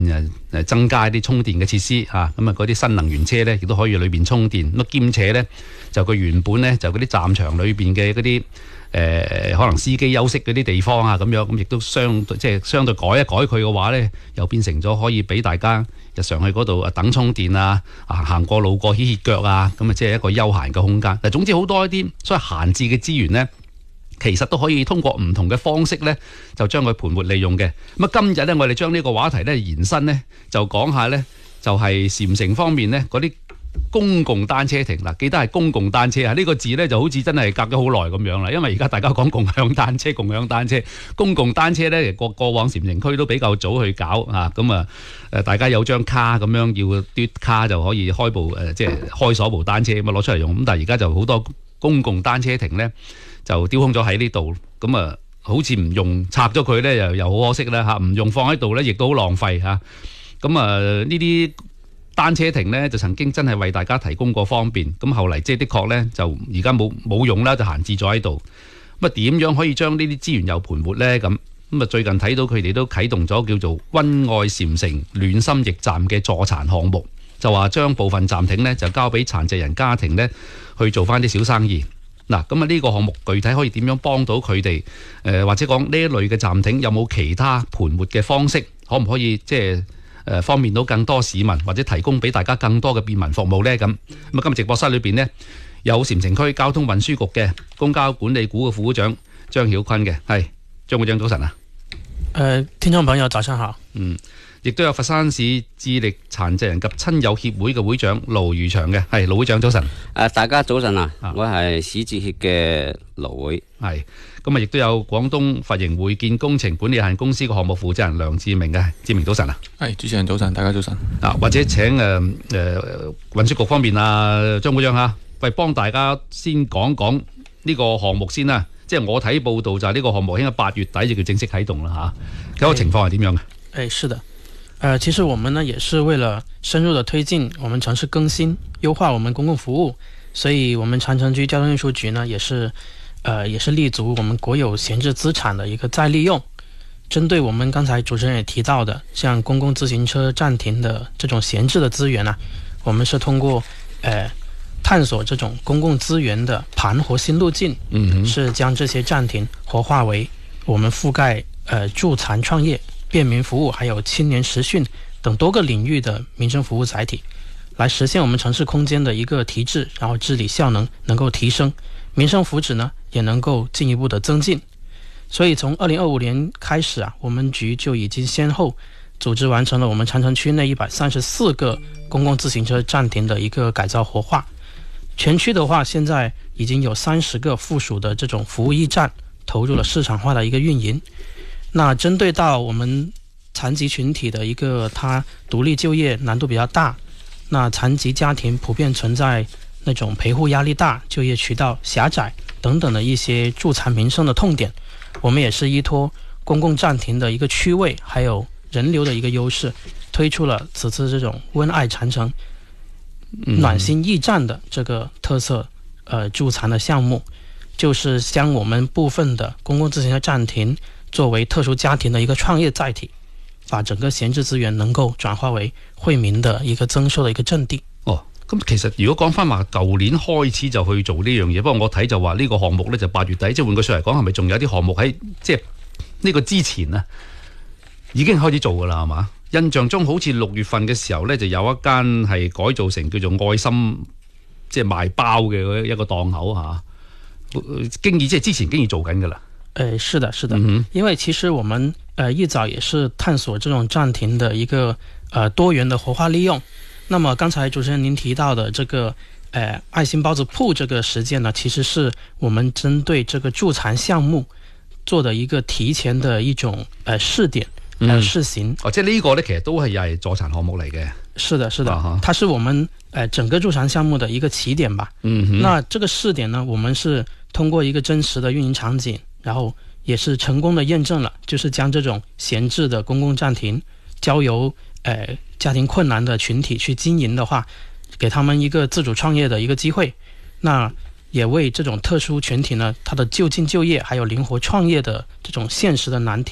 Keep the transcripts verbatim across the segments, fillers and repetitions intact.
誒增加一啲充電嘅設施嚇，咁啊嗰啲新能源車咧亦都可以裏邊充電，咁兼且咧就佢原本咧就嗰啲站場裏邊嘅嗰啲誒可能司機休息嗰啲地方啊咁樣，咁亦都相對即係相對改一改佢嘅話咧，又變成咗可以俾大家日常去嗰度啊等充電啊，啊行過路過歇歇腳啊，咁啊即係一個休閒嘅空間。嗱，總之好多一啲所謂閒置嘅資源咧，其實都可以通過唔同嘅方式咧，就將佢盤活利用嘅。咁啊，今日咧，我哋將呢個話題咧延伸咧，就講下咧，就係禪城方面咧嗰啲公共單車亭嗱，記得係公共單車啊！呢個字咧就好似真係隔咗好耐咁樣啦，因為而家大家講共享單車、共享單車、公共單車咧，過過往禪城區都比較早去搞啊，咁啊誒，大家有張卡咁樣要嘟卡就可以開部誒，即係開鎖部單車咁啊攞出嚟用。咁但係而家就好多公共單車亭咧，就丟空咗喺呢度，咁啊，好似唔用拆咗佢咧，又又好可惜啦嚇，唔用放喺度咧，亦都好浪費嚇。咁啊，呢啲單車亭咧就曾經真係為大家提供過方便，咁後嚟即係的確咧就而家冇冇用啦，就閒置咗喺度。咁啊，點樣可以將呢啲資源又盤活咧？咁咁啊，最近睇到佢哋都啟動咗叫做溫愛禪城暖心驛站嘅助殘項目，就話將部分暫停咧就交俾殘疾人家庭咧去做翻啲小生意。嗱，咁啊呢個項目具體可以點樣幫到佢哋？誒、呃、或者講呢一類嘅暫停有冇其他盤活嘅方式？可唔可以即係誒方便到更多市民，或者提供俾大家更多嘅便民服務呢？咁咁啊，今日直播室裏邊呢，有禪城區交通運輸局嘅公交管理股嘅副會長張曉坤嘅，係張會長早晨啊！ 誒、呃，聽眾朋友早上好。 嗯。亦都有佛山市智力殘疾人及親友協會嘅會長盧如祥嘅，係盧會長早晨。 誒，大家早晨啊！我係市智協嘅盧會。係咁啊，亦都有廣東佛盈會建工程管理有限公司嘅項目負責人梁志明嘅，志明早晨啊！ 係主持人早晨，大家早晨。 啊，或者請誒誒運輸局方面啊，張會長嚇，喂，幫大家先講講呢個項目先啦。即係我睇報道就係呢個項目應該八月底就叫正式啟動啦嚇。嗰個情況係點樣嘅？ 誒，是的。呃，其實我們呢也是為了深入的推進我們城市更新、優化我們公共服務，所以我們長城區交通運輸局呢也是，呃，也是立足我們國有閒置資產的一個再利用。針對我們剛才主持人也提到的，像公共自行車暫停的這種閒置的資源啊，我們是通過，呃，探索這種公共資源的盤活新路徑，嗯，是將這些暫停活化為我們覆蓋，呃，助殘創業、便民服務還有青年實訓等多個領域的民生服務載體，來實現我們城市空間的一個提質，然後治理效能能夠提升，民生福祉呢也能夠進一步的增進。所以從二零二五年開始啊，我們局就已經先後組織完成了我們長城區內一百三十四個公共自行車暫停的一個改造活化。全區的話，現在已經有三十個附屬的這種服務驛站投入了市場化的一個運營。那針對到我們殘疾群體的一個，他獨立就業難度比較大，那殘疾家庭普遍存在那種陪護壓力大、就業渠道狹窄等等的一些助殘民生的痛點，我們也是依託公共暫停的一個區位，還有人流的一個優勢，推出了此次這種溫愛長城暖心驛站的這個特色，呃，助殘的項目，就是將我們部分的公共自行車暫停作為特殊家庭的一個創業載體，把整個閒置資源能夠轉化為惠民的一個增收的一個陣地。 哦，咁其實如果講翻話舊年開始就去做呢樣嘢，不過我睇就話呢個項目呢就八月底，即係換句說嚟講，係咪仲有啲項目喺即係呢個之前呢已經開始做噶啦，係嘛？印象中好似六月份嘅時候呢，就有一間係改造成叫做愛心即係賣包嘅一個檔口吓，經已即係之前經已做緊噶啦。 誒，是的，是的，嗯、因為其實我們呃一早也是探索這種暫停的一個呃多元的活化利用。那麼剛才主持人您提到的這個呃愛心包子鋪這個實踐呢，其實是我們針對這個助殘項目做的一個提前的一種呃試點，還有試行。 嗯、哦，即係呢個呢，其實都係又係助殘項目嚟嘅。 是的，是的，啊、它是我們呃整個助殘項目的一個起點吧。嗯哼。那這個試點呢，我們是通過一個真實的運營場景，然後也是成功的驗證了，就是將這種閒置的公共暫停交由呃家庭困難的群體去經營的話，給他們一個自主創業的一個機會，那也為這種特殊群體呢，他的就近就業還有靈活創業的這種現實的難題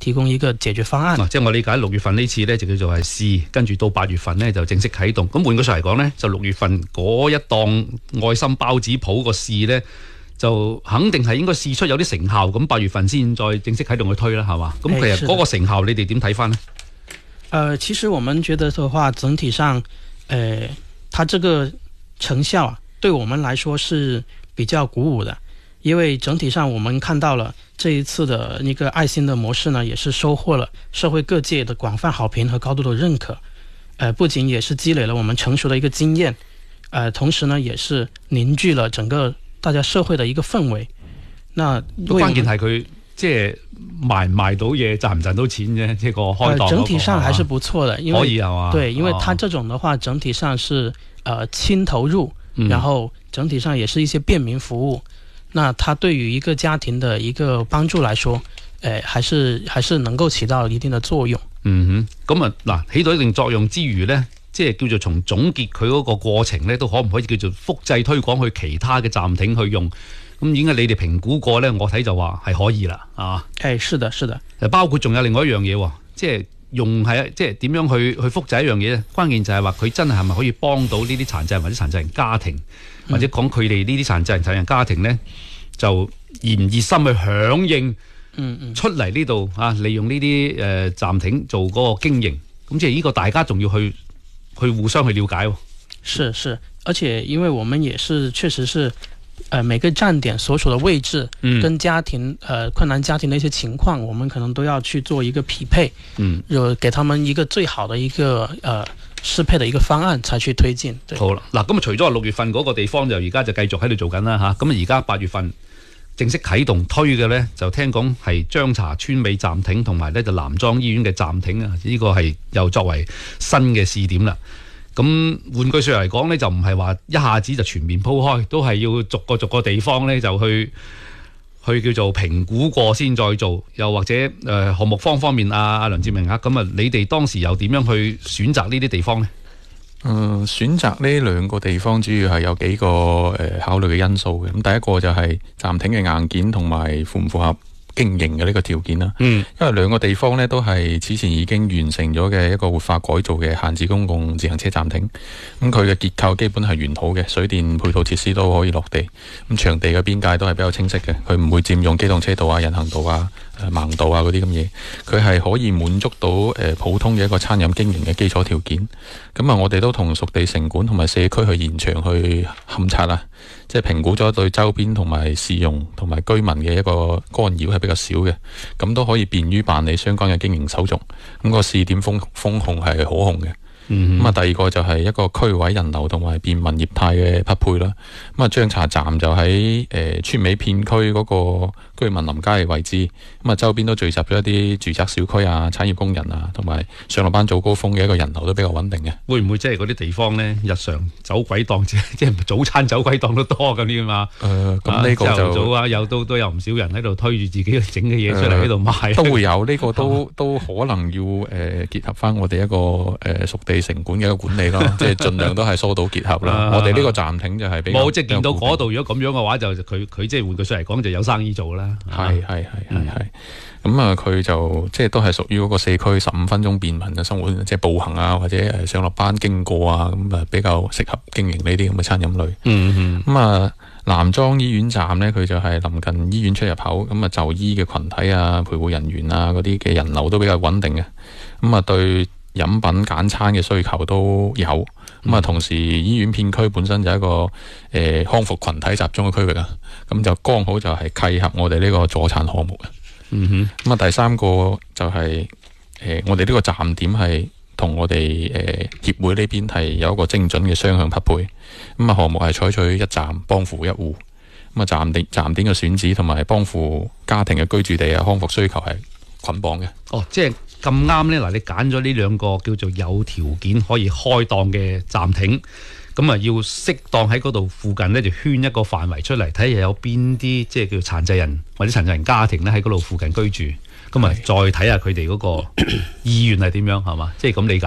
提供一個解決方案。 啊、即係我理解六月份呢次呢就叫做係試，跟住到八月份呢就正式啟動。咁換句說嚟講呢，就六月份嗰一檔愛心包子鋪個試呢，就肯定係應該試出有啲成效，咁八月份先再正式啟動去推啦，係嘛？咁其實嗰個成效你哋點睇翻呢？ 呃，其實我們覺得的話，整體上，呃，它這個成效啊，對我們來說是比較鼓舞的。因為整體上我們看到了這一次的一個愛心的模式呢，也是收穫了社會各界的廣泛好評和高度的認可。呃，不僅也是積累了我們成熟的一個經驗，呃，同時呢，也是凝聚了整個大家社會的一個氛圍。那關鍵係佢即係賣唔賣到嘢，賺唔賺到錢啫，即係個開檔、那個呃。整體上還是不錯的，因為可以係嘛？ 對，因為它這種的話，整體上是呃輕投入， 嗯、 然後整體上也是一些便民服務。那它對於一個家庭的一個幫助來說，誒、呃，還是還是能夠起到一定的作用。 嗯哼，咁啊嗱，起到一定作用之餘呢，即係叫做從總結佢嗰個過程呢，都可唔可以叫做複製推廣去其他嘅站亭去用？咁已經係你哋評估過呢，我睇就話係可以啦，啊， 誒，是的，是的。 包括仲有另外一樣嘢，即係用係即係點樣去去複製一樣嘢咧？關鍵就係話佢真係係咪可以幫到呢啲殘疾人或者殘疾人家庭？或者講佢哋呢啲殘疾人、殘疾人家庭呢，就熱唔熱心去響應， 嗯嗯，出嚟呢度啊，利用呢啲誒站亭做嗰個經營，咁即係呢個大家仲要去去互相去了解喎。 是是，而且因為我們也是確實是，呃每個站點所處的位置，嗯，跟家庭呃困難家庭的一些情況，我們可能都要去做一個匹配，嗯，就給他們一個最好的一個呃。適配的一個方案才去推進。 好啦，嗱咁啊，除咗六月份嗰個地方就而家就繼續喺度做緊啦嚇，咁啊而家八月份正式啟動推嘅呢，就聽講係張茶村尾站亭同埋呢就南莊醫院嘅站亭啊，呢個係又作為新嘅試點啦。咁換句説嚟講呢，就唔係話一下子就全面鋪開，都係要逐個逐個地方呢就去。去叫做評估過先再做，又或者誒、呃、項目方方面，阿、啊、阿梁志明啊，咁啊，你哋當時又點樣去選擇呢啲地方呢？ 誒、呃，選擇呢兩個地方主要係有幾個誒、呃、考慮嘅因素嘅。咁第一個就係站亭嘅硬件同埋符唔符合經營嘅呢個條件啦。嗯，因為兩個地方呢都係此前已經完成咗嘅一個活化改造嘅閒置公共自行車站亭。咁佢嘅結構基本係完好嘅，水電配套設施都可以落地。咁場地嘅邊界都係比較清晰嘅，佢唔會佔用機動車道啊、人行道啊、誒盲道啊嗰啲咁嘢。佢係可以滿足到誒、呃、普通嘅一個餐飲經營嘅基礎條件。咁啊，我哋都同屬地城管同埋社區去現場去勘察啦，即係評估咗對周邊同埋市容同埋居民嘅一個干擾係比較少嘅，咁都可以便於辦理相關嘅經營手續。咁、個試點風風控係可控嘅。咁啊、嗯，第二個就係一個區位人流同埋便民業態嘅匹配啦。咁啊，張茶站就喺誒、呃、村尾片區嗰個居民臨街嘅位置，咁啊周邊都聚集咗一啲住宅小區啊、產業工人啊，同埋上落班早高峰嘅一個人流都比較穩定嘅。 會唔會即係嗰啲地方呢？日常走鬼檔即係早餐走鬼檔都多咁啲啊嘛？誒、呃，咁呢個就朝頭早啊，有都都有唔少人喺度推住自己整嘅嘢出嚟喺度賣， 都會有呢、這個都都可能要誒、呃、結合翻我哋一個誒、呃、屬地城管嘅一個管理咯，即係盡量都係疏導結合啦。我哋呢個站亭就係比較冇，即係見到嗰度如果咁樣嘅話，就佢佢即係換句説嚟講就有生意做啦。 係係係係係，咁啊佢就即係都係屬於嗰個社區十五分鐘便民嘅生活，即係步行啊或者誒上落班經過啊，咁啊比較適合經營呢啲咁嘅餐飲類。嗯嗯。咁啊南莊醫院站呢，佢就係臨近醫院出入口，咁啊就醫嘅群體啊、陪護人員啊嗰啲嘅人流都比較穩定嘅。咁啊對飲品簡餐嘅需求都有，咁啊同時醫院片區本身就係一個誒、呃、康復群體集中嘅區域啊，咁就剛好就係契合我哋呢個助殘項目嘅。嗯哼，咁啊第三個就係、是、誒、呃、我哋呢個站點係同我哋誒、呃、協會呢邊係有一個精準嘅雙向匹配，咁啊項目係採取一站幫扶一戶，咁啊站點站點嘅選址同埋幫扶家庭嘅居住地啊康復需求係捆綁嘅。 哦，即係。咁啱呢，嗱你揀咗呢兩個叫做有條件可以開檔嘅站亭，咁啊要適當喺嗰度附近呢，就圈一個範圍出嚟，睇下有邊啲即係叫殘疾人或者殘疾人家庭呢喺嗰度附近居住，咁啊再睇下佢哋嗰個意願係點樣係嘛？即係咁理解。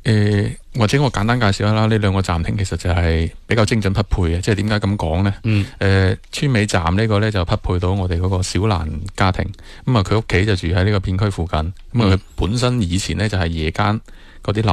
誒、呃，或者我簡單介紹下啦，呢兩個站亭其實就係比較精準匹配嘅，即係點解咁講呢？嗯。誒、呃，村尾站呢個呢，就匹配到我哋嗰個小蘭家庭，咁啊佢屋企就住喺呢個片區附近，咁啊佢本身以前呢，就係夜間嗰啲